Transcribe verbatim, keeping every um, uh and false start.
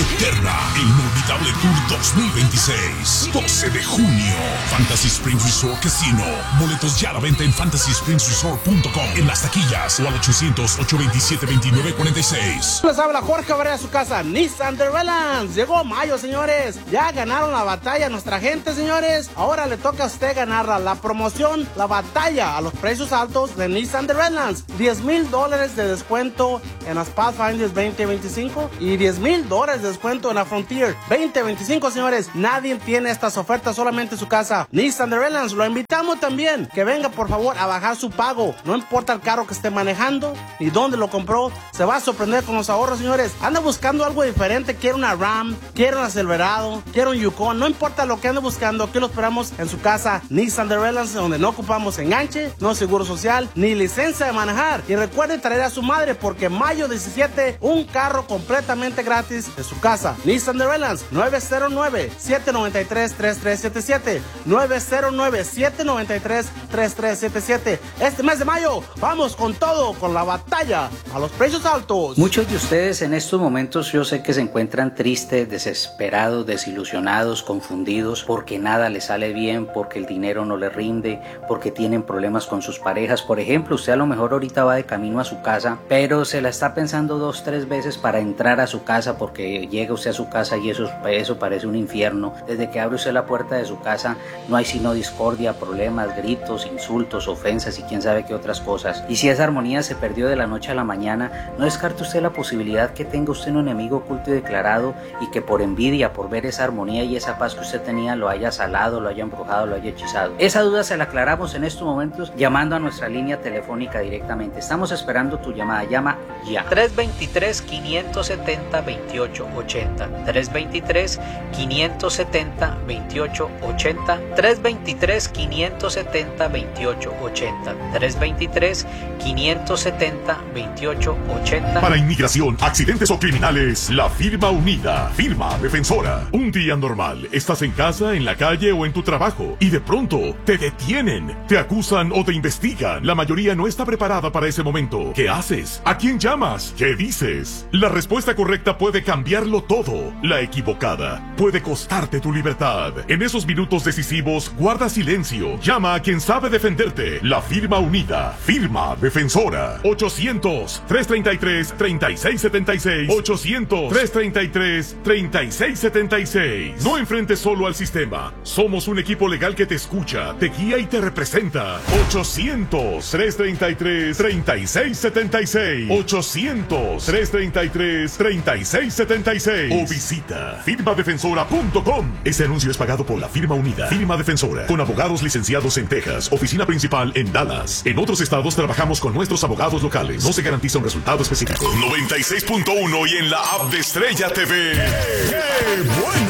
Eterna, el inolvidable Tour dos mil veintiséis. doce de junio. Fantasy Springs Resort Casino. Boletos ya a la venta en fantasy springs resort punto com, en las taquillas o al ochocientos, ocho veintisiete, veintinueve cuarenta y seis. Les habla Jorge Barrera de su casa, Nissan The Redlands. Llegó mayo, señores. Ya ganaron la batalla nuestra gente, señores. Ahora le toca a usted ganarla. La promoción, la batalla a los precios altos de Nissan The Redlands. diez mil dólares de descuento en las Pathfinders veinte veinticinco y diez mil dólares de descuento en la Frontier veinte veinticinco, señores. Nadie tiene estas ofertas, solamente en su casa. Nissan The Redlands, lo invitamos también que venga por favor a bajar su pago. No importa el carro que esté manejando ni dónde lo compró, se va a sorprender con los ahorros, señores. Anda buscando algo diferente, quiere una Ram, quiere una Silverado, quiere un Yukon, no importa lo que ande buscando, aquí lo esperamos en su casa. Nissan The Redlands, donde no ocupamos enganche, no seguro social, ni licencia de manejar. Y recuerde traer a su madre porque mayo diecisiete, un carro completamente gratis de su casa. Nissan The Redlands, nueve cero nueve, siete nueve tres, tres tres siete siete, nueve cero nueve, siete nueve tres, tres tres siete siete. Este mes de mayo, vamos con todo, con la batalla a los precios altos. Muchos de ustedes en estos momentos yo sé que se encuentran tristes, desesperados, desilusionados, confundidos, porque nada les sale bien, porque el dinero no les rinde, porque tienen problemas con sus parejas. Por ejemplo, usted a lo mejor ahorita va de camino a su casa, pero se la está pensando dos, tres veces para entrar a su casa, porque llega usted a su casa y eso, eso parece un infierno. Desde que abre usted la puerta de su casa no hay sino discordia, problemas, gritos, insultos, ofensas y quién sabe qué otras cosas. Y si esa armonía se perdió de la noche a la mañana, no descarte usted la posibilidad que tenga usted un enemigo oculto y declarado y que por envidia, por ver esa armonía y esa paz que usted tenía, lo haya salado, lo haya embrujado, lo haya hechizado. Esa duda se la aclaramos en estos momentos llamando a nuestra línea telefónica directamente. Estamos esperando tu llamada. Llama ya. tres dos tres, cinco siete cero, veintiocho ochenta. tres dos tres, cinco siete cero, veintiocho ochenta. tres dos tres, cinco siete cero, veintiocho ochenta. tres dos tres, cinco siete cero, veintiocho ochenta. Para inmigración, accidentes o criminales, la firma unida, firma defensora. Un día normal, estás en casa, en la calle o en tu trabajo y de pronto te detienen, te acusan o te investigan. La mayoría no está preparada para ese momento. ¿Qué haces? ¿A quién llamas? ¿Qué dices? La respuesta correcta puede cambiarlo todo. La equivocada puede costarte tu libertad. En esos minutos decisivos, guarda silencio. Llama a quien sabe defenderte. La firma unida, firma defensora. ochocientos, tres treinta y tres, treinta y seis setenta y seis. ochocientos, tres treinta y tres, treinta y seis setenta y seis. No enfrentes solo al sistema. Somos un equipo legal que te escucha, te guía y te representa. ochocientos, tres treinta y tres, treinta y seis setenta y seis. ochocientos, tres treinta y tres, treinta y seis setenta y seis. O visita firma defensora punto com. Este anuncio es pagado por la firma unida, firma defensora, con abogados licenciados en Texas, oficina principal en Dallas. En otros estados trabajamos con nuestros abogados locales. No se garantiza un resultado específico. noventa y seis punto uno y en la app de Estrella T V. ¡Qué bueno!